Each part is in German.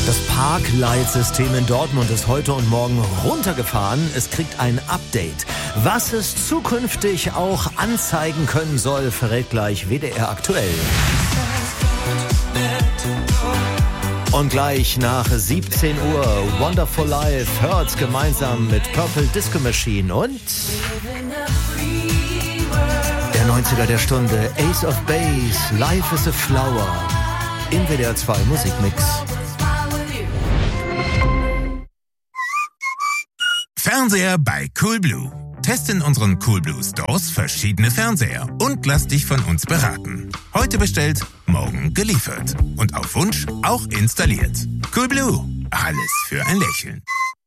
Das Parkleitsystem in Dortmund ist heute und morgen runtergefahren. Es kriegt ein Update. Was es zukünftig auch anzeigen können soll, verrät gleich WDR aktuell. Und gleich nach 17 Uhr Wonderful Life hört's gemeinsam mit Purple Disco Machine und der 90er der Stunde, Ace of Base, Life is a Flower, im WDR 2 Musikmix. Fernseher bei Coolblue. Teste in unseren Coolblue Stores verschiedene Fernseher und lass dich von uns beraten. Heute bestellt, morgen geliefert. Und auf Wunsch auch installiert. Coolblue. Alles für ein Lächeln.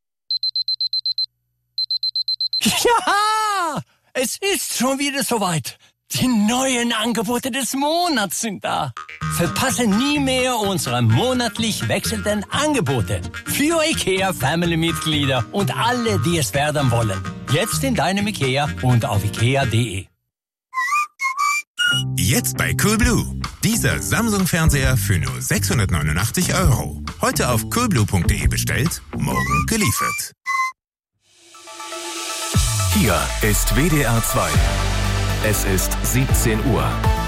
Ja! Es ist schon wieder soweit. Die neuen Angebote des Monats sind da. Verpasse nie mehr unsere monatlich wechselnden Angebote. Für IKEA-Family-Mitglieder und alle, die es werden wollen. Jetzt in deinem IKEA und auf ikea.de. Jetzt bei Coolblue. Dieser Samsung-Fernseher für nur 689 €. Heute auf coolblue.de bestellt, morgen geliefert. Hier ist WDR 2. Es ist 17 Uhr.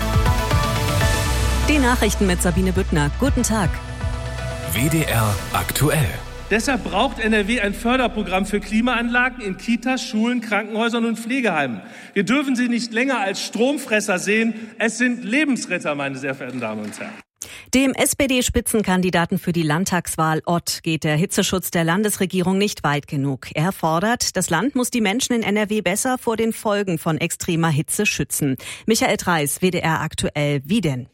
Die Nachrichten mit Sabine Büttner. Guten Tag. WDR aktuell. Deshalb braucht NRW ein Förderprogramm für Klimaanlagen in Kitas, Schulen, Krankenhäusern und Pflegeheimen. Wir dürfen sie nicht länger als Stromfresser sehen. Es sind Lebensretter, meine sehr verehrten Damen und Herren. Dem SPD-Spitzenkandidaten für die Landtagswahl Ott geht der Hitzeschutz der Landesregierung nicht weit genug. Er fordert, das Land muss die Menschen in NRW besser vor den Folgen von extremer Hitze schützen. Michael Dreis, WDR aktuell. Wie denn?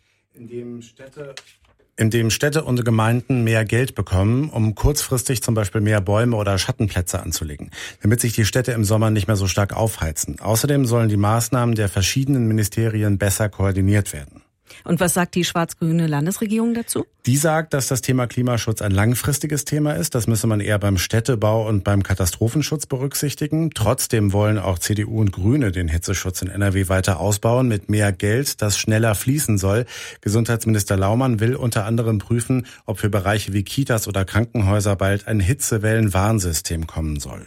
Indem Städte und Gemeinden mehr Geld bekommen, um kurzfristig zum Beispiel mehr Bäume oder Schattenplätze anzulegen, damit sich die Städte im Sommer nicht mehr so stark aufheizen. Außerdem sollen die Maßnahmen der verschiedenen Ministerien besser koordiniert werden. Und was sagt die schwarz-grüne Landesregierung dazu? Die sagt, dass das Thema Klimaschutz ein langfristiges Thema ist. Das müsse man eher beim Städtebau und beim Katastrophenschutz berücksichtigen. Trotzdem wollen auch CDU und Grüne den Hitzeschutz in NRW weiter ausbauen mit mehr Geld, das schneller fließen soll. Gesundheitsminister Laumann will unter anderem prüfen, ob für Bereiche wie Kitas oder Krankenhäuser bald ein Hitzewellenwarnsystem kommen soll.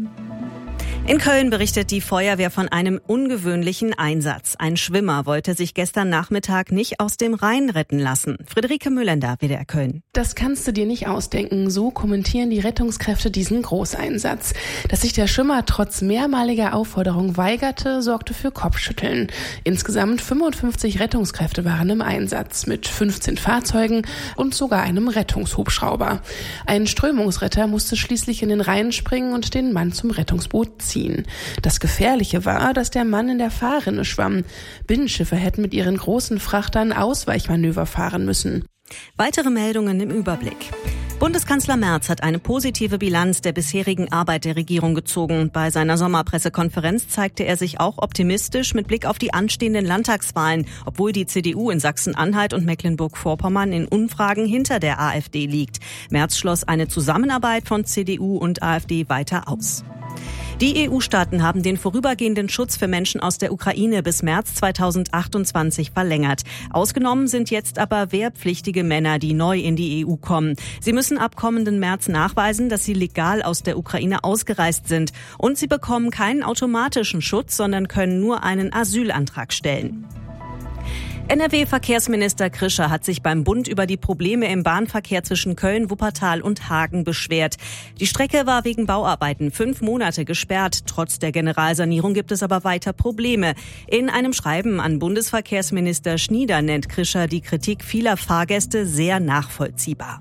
In Köln berichtet die Feuerwehr von einem ungewöhnlichen Einsatz. Ein Schwimmer wollte sich gestern Nachmittag nicht aus dem Rhein retten lassen. Friederike Müllender, WDR Köln. Das kannst du dir nicht ausdenken. So kommentieren die Rettungskräfte diesen Großeinsatz. Dass sich der Schwimmer trotz mehrmaliger Aufforderung weigerte, sorgte für Kopfschütteln. Insgesamt 55 Rettungskräfte waren im Einsatz, mit 15 Fahrzeugen und sogar einem Rettungshubschrauber. Ein Strömungsretter musste schließlich in den Rhein springen und den Mann zum Rettungsboot ziehen. Das Gefährliche war, dass der Mann in der Fahrrinne schwamm. Binnenschiffe hätten mit ihren großen Frachtern Ausweichmanöver fahren müssen. Weitere Meldungen im Überblick. Bundeskanzler Merz hat eine positive Bilanz der bisherigen Arbeit der Regierung gezogen. Bei seiner Sommerpressekonferenz zeigte er sich auch optimistisch mit Blick auf die anstehenden Landtagswahlen, obwohl die CDU in Sachsen-Anhalt und Mecklenburg-Vorpommern in Umfragen hinter der AfD liegt. Merz schloss eine Zusammenarbeit von CDU und AfD weiter aus. Die EU-Staaten haben den vorübergehenden Schutz für Menschen aus der Ukraine bis März 2028 verlängert. Ausgenommen sind jetzt aber wehrpflichtige Männer, die neu in die EU kommen. Sie müssen ab kommenden März nachweisen, dass sie legal aus der Ukraine ausgereist sind. Und sie bekommen keinen automatischen Schutz, sondern können nur einen Asylantrag stellen. NRW-Verkehrsminister Krischer hat sich beim Bund über die Probleme im Bahnverkehr zwischen Köln, Wuppertal und Hagen beschwert. Die Strecke war wegen Bauarbeiten 5 Monate gesperrt. Trotz der Generalsanierung gibt es aber weiter Probleme. In einem Schreiben an Bundesverkehrsminister Schnieder nennt Krischer die Kritik vieler Fahrgäste sehr nachvollziehbar.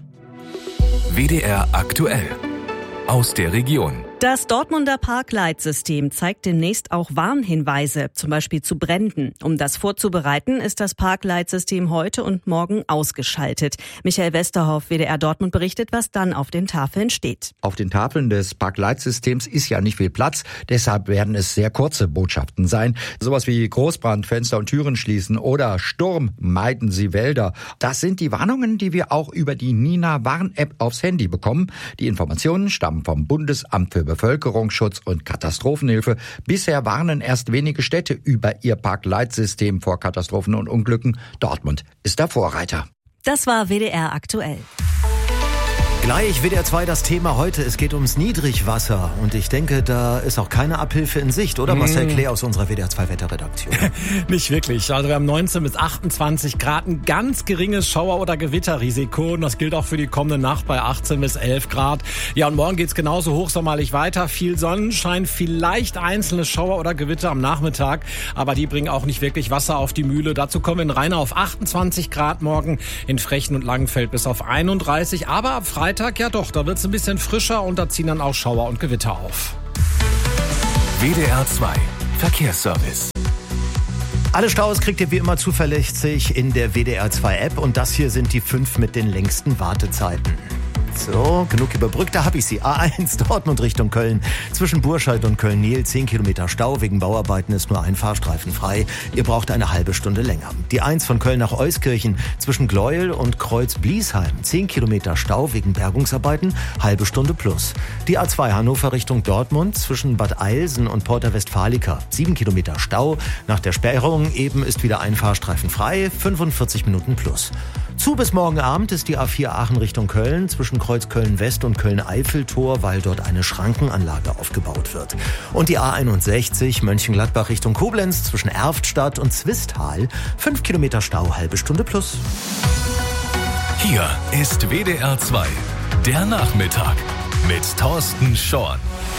WDR aktuell. Aus der Region. Das Dortmunder Parkleitsystem zeigt demnächst auch Warnhinweise, zum Beispiel zu Bränden. Um das vorzubereiten, ist das Parkleitsystem heute und morgen ausgeschaltet. Michael Westerhoff, WDR Dortmund, berichtet, was dann auf den Tafeln steht. Auf den Tafeln des Parkleitsystems ist ja nicht viel Platz, deshalb werden es sehr kurze Botschaften sein. Sowas wie Großbrand, Fenster und Türen schließen oder Sturm, meiden Sie Wälder. Das sind die Warnungen, die wir auch über die Nina-Warn-App aufs Handy bekommen. Die Informationen stammen vom Bundesamt für Bevölkerungsschutz und Katastrophenhilfe. Bisher warnen erst wenige Städte über ihr Parkleitsystem vor Katastrophen und Unglücken. Dortmund ist der Vorreiter. Das war WDR aktuell. Gleich WDR 2 das Thema heute. Es geht ums Niedrigwasser. Und ich denke, da ist auch keine Abhilfe in Sicht, oder Marcel Klee aus unserer WDR 2 Wetterredaktion? Nicht wirklich. Also wir haben 19 bis 28 Grad, ein ganz geringes Schauer- oder Gewitterrisiko. Und das gilt auch für die kommende Nacht bei 18 bis 11 Grad. Ja, und morgen geht's genauso hochsommerlich weiter. Viel Sonnenschein, vielleicht einzelne Schauer oder Gewitter am Nachmittag. Aber die bringen auch nicht wirklich Wasser auf die Mühle. Dazu kommen wir in Rheine auf 28 Grad morgen, in Frechen und Langenfeld bis auf 31. Aber ab Freitag, ja doch, da wird's ein bisschen frischer und da ziehen dann auch Schauer und Gewitter auf. WDR 2 Verkehrsservice. Alle Staus kriegt ihr wie immer zuverlässig in der WDR 2 App und das hier sind die 5 mit den längsten Wartezeiten. So, genug überbrückt, da habe ich sie. A1 Dortmund Richtung Köln. Zwischen Burscheid und Köln-Niel 10 Kilometer Stau. Wegen Bauarbeiten ist nur ein Fahrstreifen frei. Ihr braucht eine halbe Stunde länger. Die 1 von Köln nach Euskirchen zwischen Gleuel und Kreuz-Bliesheim. 10 Kilometer Stau wegen Bergungsarbeiten, halbe Stunde plus. Die A2 Hannover Richtung Dortmund zwischen Bad Eilsen und Porta Westfalica. 7 Kilometer Stau. Nach der Sperrung eben ist wieder ein Fahrstreifen frei, 45 Minuten plus. Zu bis morgen Abend ist die A4 Aachen Richtung Köln zwischen Kreuz Köln-West und Köln-Eiffeltor, weil dort eine Schrankenanlage aufgebaut wird. Und die A61 Mönchengladbach Richtung Koblenz zwischen Erftstadt und Zwistal. 5 Kilometer Stau, halbe Stunde plus. Hier ist WDR 2, der Nachmittag mit Thorsten Schorn.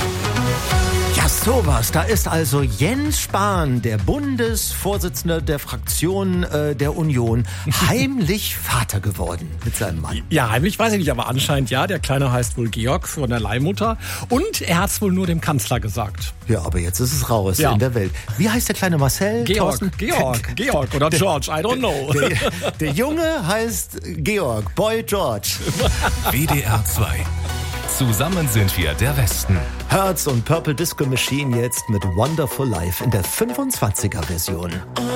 Ja, sowas. Da ist also Jens Spahn, der Bundesvorsitzende der Fraktion der Union, heimlich Vater geworden mit seinem Mann. Ja, heimlich weiß ich nicht, aber anscheinend ja. Der Kleine heißt wohl Georg von der Leihmutter. Und er hat es wohl nur dem Kanzler gesagt. Ja, aber jetzt ist es raus in der Welt. Wie heißt der kleine Marcel? Georg oder George, I don't know. Der Junge heißt Georg, Boy George. WDR 2. Zusammen sind wir der Westen. Hertz und Purple Disco Machine jetzt mit Wonderful Life in der 25er Version.